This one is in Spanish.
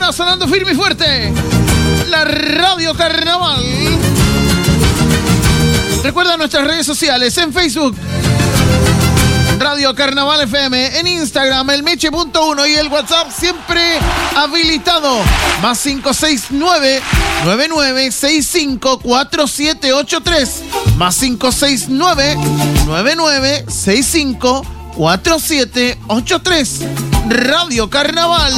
Está sonando firme y fuerte la Radio Carnaval. Recuerda nuestras redes sociales en Facebook, Radio Carnaval FM, en Instagram, el Meche.1 y el WhatsApp siempre habilitado. Más 569-9965-4783. Más 569-9965-4783. Radio Carnaval.